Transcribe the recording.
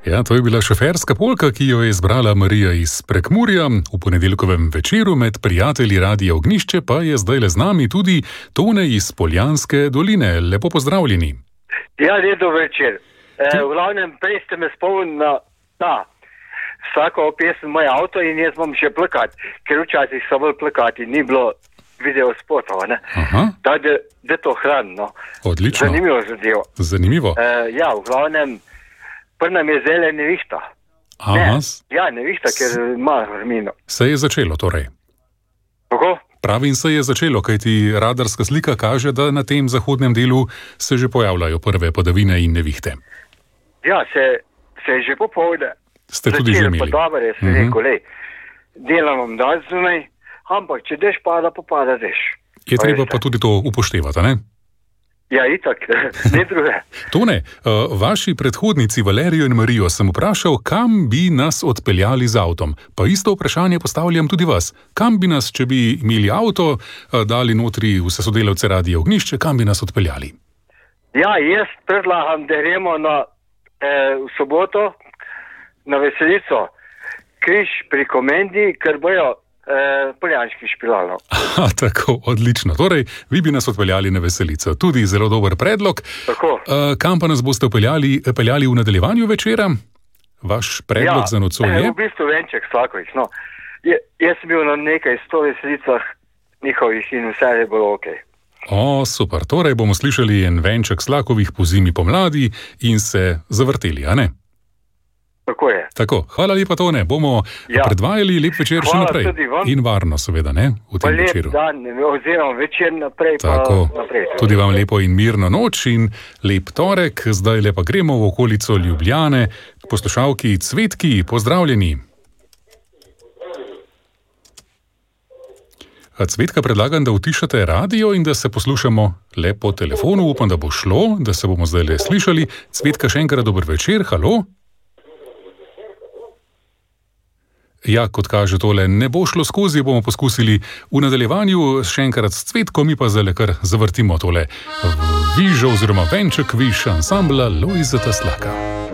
Ja, to je bila šoferska polka, ki jo je izbrala Marija iz Prekmurja. V ponedeljkovem večeru med prijatelji Radia Ognjišče pa je zdajle z nami tudi Tone iz Poljanske doline. Lepo pozdravljeni. Ja, lepo večer. V glavnem, prej ste me spomnili na vsako pesem Moj avto in jaz bom še plakat, ker včasih so bolj plakati, ni bilo video spotov, ne? Tako da to hranno. Odlično. Zanimivo zadevo. Zanimivo. Ja, v glavnem, nam je zdaj nevihta. Nevihta, ker ima vrmino. Se je začelo torej. Kako? Pravim, se je začelo, kajti radarska slika kaže, da na tem zahodnem delu se že pojavljajo prve padavine in nevihte. Ja, se je že popovdne. Ste tudi že imeli. Pa dobro, jaz sem rekel, delam vam danes zunaj, ampak če dež pada, popada dež. Je treba pa tudi to upoštevati, ne? Ja, itak, ne druge. Tone, vaši predhodnici Valerijo in Marijo sem vprašal, kam bi nas odpeljali z avtom. Pa isto vprašanje postavljam tudi vas. Kam bi nas, če bi imeli avto, dali notri vse sodelavce Radia Ognjišče, kam bi nas odpeljali? Ja, jaz predlagam, da gremo v soboto na Veselico, križ pri Komendi, ker bojo poljanški špilalno. Tako, odlično. Torej, vi bi nas odpeljali na Veselico. Tudi zelo dober predlog. Tako. Kam pa nas boste peljali v nadaljevanju večera? Vaš predlog za nocoj je? V bistvu venček Slakovih. No. Jaz sem bil na nekaj 100 veselicah njihovih in vse je bilo okej. Super. Torej bomo slišali en venček Slakovih po zimi pomladi in se zavrteli, a ne? Tako je. Tako, hvala lepa, Tone. Bomo predvajali lep večer še naprej. In varno, seveda, ne? V tem večeru. Lep dan, oziroma večer naprej. Tako, pa naprej. Tudi vam lepo in mirno noč in lep torek. Zdaj lepa gremo v okolico Ljubljane. Poslušalki Cvetki, pozdravljeni. Cvetka, predlagam, da utišate radio in da se poslušamo le po telefonu. Upam, da bo šlo, da se bomo zdaj le slišali. Cvetka, še enkrat dober večer, halo. Ja, kot kaže tole, ne bo šlo skozi, bomo poskusili v nadaljevanju še enkrat s Cvetko, mi pa zdaj kar zavrtimo tole vižo oziroma venček viš ansambla Lojzeta Slaka.